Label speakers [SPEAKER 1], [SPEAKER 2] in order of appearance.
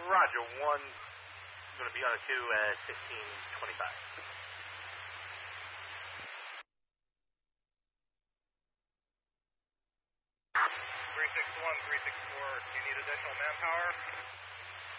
[SPEAKER 1] Roger, one's going to be on a 2 at 15:25. 361, 364, do you need additional manpower?